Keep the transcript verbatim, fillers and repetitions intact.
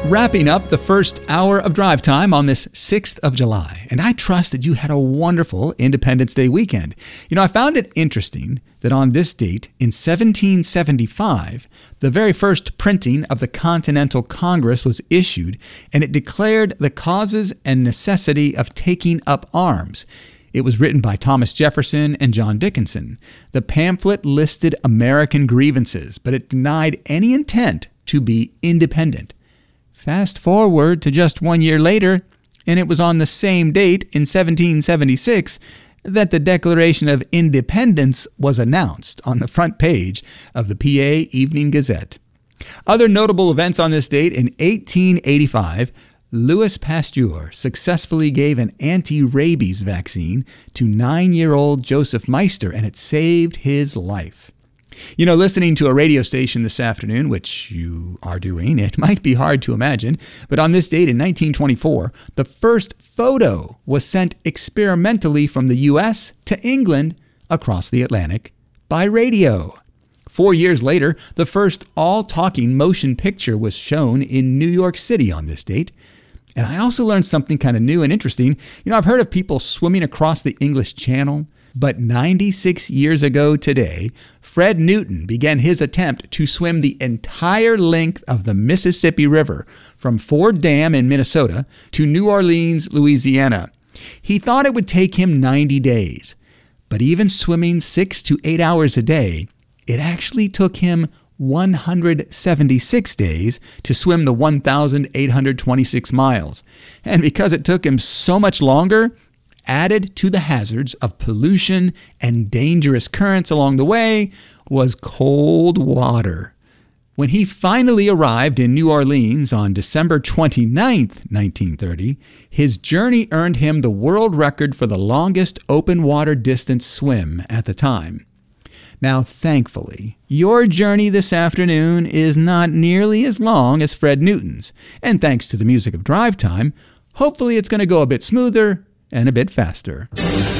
Wrapping up the first hour of drive time on this sixth of July, and I trust that you had a wonderful Independence Day weekend. You know, I found it interesting that on this date in seventeen seventy-five, the very first printing of the Continental Congress was issued, and it declared the causes and necessity of taking up arms. It was written by Thomas Jefferson and John Dickinson. The pamphlet listed American grievances, but it denied any intent to be independent. Fast forward to just one year later, and it was on the same date in seventeen seventy-six that the Declaration of Independence was announced on the front page of the P A Evening Gazette. Other notable events on this date: in eighteen eighty-five, Louis Pasteur successfully gave an anti-rabies vaccine to nine-year-old Joseph Meister, and it saved his life. You know, listening to a radio station this afternoon, which you are doing, it might be hard to imagine, but on this date in nineteen twenty-four, the first photo was sent experimentally from the U S to England across the Atlantic by radio. Four years later, the first all-talking motion picture was shown in New York City on this date. And I also learned something kind of new and interesting. You know, I've heard of people swimming across the English Channel, but ninety-six years ago today, Fred Newton began his attempt to swim the entire length of the Mississippi River from Ford Dam in Minnesota to New Orleans, Louisiana. He thought it would take him ninety days, but even swimming six to eight hours a day, it actually took him one hundred seventy-six days to swim the one thousand eight hundred twenty-six miles. And because it took him so much longer, added to the hazards of pollution and dangerous currents along the way was cold water. When he finally arrived in New Orleans on December twenty-ninth, nineteen thirty, his journey earned him the world record for the longest open water distance swim at the time. Now, thankfully, your journey this afternoon is not nearly as long as Fred Newton's, and thanks to the music of Drive Time, hopefully it's going to go a bit smoother and a bit faster.